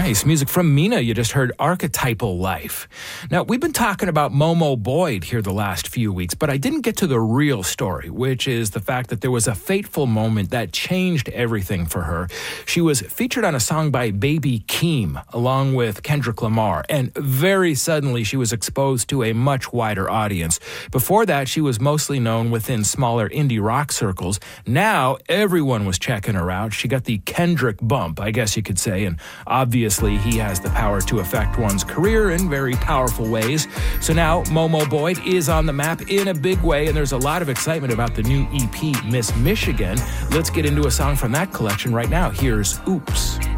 Nice. Music from Mina. You just heard Archetypal Life. Now, we've been talking about Momo Boyd here the last few weeks, but I didn't get to the real story, which is the fact that there was a fateful moment that changed everything for her. She was featured on a song by Baby Keem, along with Kendrick Lamar, and very suddenly she was exposed to a much wider audience. Before that, she was mostly known within smaller indie rock circles. Now, everyone was checking her out. She got the Kendrick bump, I guess you could say, and obviously, he has the power to affect one's career in very powerful ways. So now, Momo Boyd is on the map in a big way, and there's a lot of excitement about the new EP, Miss Michigan. Let's get into a song from that collection right now. Here's Oops.